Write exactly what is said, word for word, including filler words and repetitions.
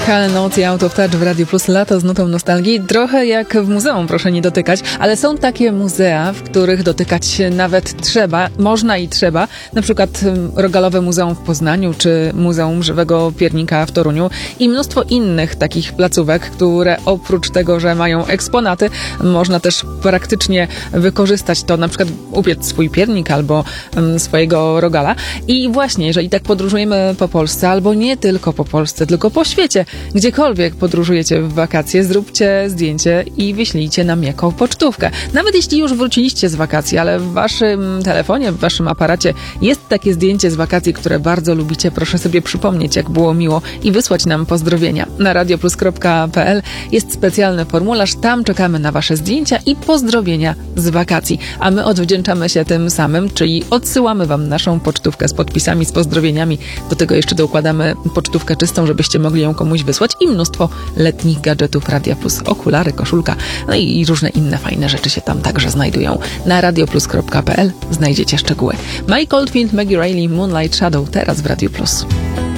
Hal Notes i Out of Touch w Radiu Plus, lato z nutą nostalgii. Trochę jak w muzeum, proszę nie dotykać, ale są takie muzea, w których dotykać nawet trzeba, można i trzeba. Na przykład Rogalowe Muzeum w Poznaniu, czy Muzeum Żywego Piernika w Toruniu i mnóstwo innych takich placówek, które oprócz tego, że mają eksponaty, można też praktycznie wykorzystać to, na przykład upiec swój piernik albo um, swojego rogala. I właśnie, jeżeli tak podróżujemy po Polsce, albo nie tylko po Polsce, tylko po świecie, gdziekolwiek podróżujecie w wakacje, zróbcie zdjęcie i wyślijcie nam jako pocztówkę. Nawet jeśli już wróciliście z wakacji, ale w waszym telefonie, w waszym aparacie jest takie zdjęcie z wakacji, które bardzo lubicie, proszę sobie przypomnieć, jak było miło i wysłać nam pozdrowienia. Na radioplus kropka pe el jest specjalny formularz, tam czekamy na wasze zdjęcia i pozdrowienia z wakacji. A my odwdzięczamy się tym samym, czyli odsyłamy wam naszą pocztówkę z podpisami, z pozdrowieniami. Do tego jeszcze dokładamy pocztówkę czystą, żebyście mogli ją komuś wysłać i mnóstwo letnich gadżetów Radia Plus, okulary, koszulka, no i różne inne fajne rzeczy się tam także znajdują. Na radioplus kropka pe el znajdziecie szczegóły. Mike Oldfield, Maggie Reilly, Moonlight Shadow, teraz w Radiu Plus.